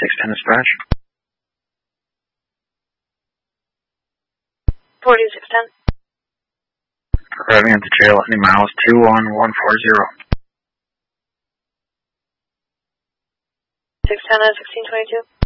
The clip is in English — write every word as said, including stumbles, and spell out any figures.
six ten dispatch. forty six ten. Arriving at the jail at New Miles two one one four zero. six ten out of sixteen twenty-two.